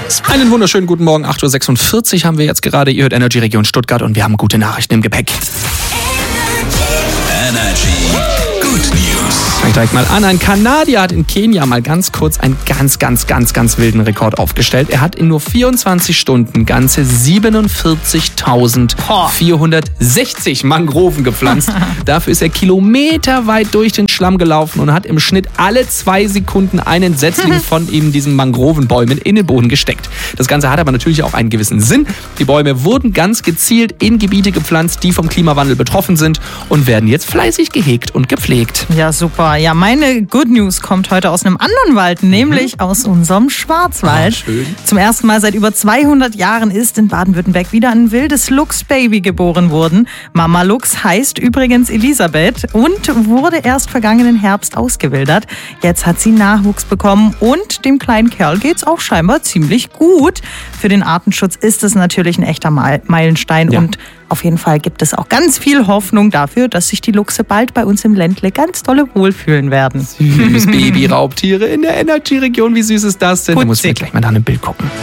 Einen wunderschönen guten Morgen, 8.46 Uhr haben wir jetzt gerade. Ihr hört Energy Region Stuttgart und wir haben gute Nachrichten im Gepäck. Energy Good News. Fange ich direkt mal an. Ein Kanadier hat in Kenia mal ganz kurz einen ganz wilden Rekord aufgestellt. Er hat in nur 24 Stunden ganze 47.460 Mangroven gepflanzt. Dafür ist er kilometerweit durch den Schlamm gelaufen und hat im Schnitt alle 2 Sekunden einen Setzling von eben diesen Mangrovenbäumen in den Boden gesteckt. Das Ganze hat aber natürlich auch einen gewissen Sinn. Die Bäume wurden ganz gezielt in Gebiete gepflanzt, die vom Klimawandel betroffen sind und werden jetzt fleißig gehegt und gepflegt. Ja, super. Ja, meine Good News kommt heute aus einem anderen Wald, nämlich aus unserem Schwarzwald. Schön. Zum ersten Mal seit über 200 Jahren ist in Baden-Württemberg wieder ein wildes Luchsbaby geboren worden. Mama Luchs heißt übrigens Elisabeth und wurde erst vergangenen Herbst ausgewildert. Jetzt hat sie Nachwuchs bekommen und dem kleinen Kerl geht's auch scheinbar ziemlich gut. Für den Artenschutz ist es natürlich ein echter Meilenstein und auf jeden Fall gibt es auch ganz viel Hoffnung dafür, dass sich die Luchse bald bei uns im Ländle ganz dolle wohlfühlen werden. Süß, Baby-Raubtiere in der Energy-Region. Wie süß ist das denn? Da muss ich mir gleich mal nach einem Bild gucken.